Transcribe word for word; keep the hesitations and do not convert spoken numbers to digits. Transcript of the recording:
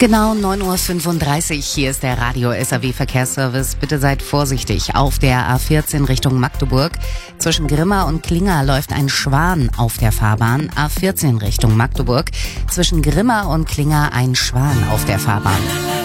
Genau neun Uhr fünfunddreißig, hier ist der Radio S A W Verkehrsservice. Bitte seid vorsichtig. Auf der A vierzehn Richtung Magdeburg zwischen Grimma und Klinga läuft ein Schwan auf der Fahrbahn. A vierzehn Richtung Magdeburg zwischen Grimma und Klinga ein Schwan auf der Fahrbahn.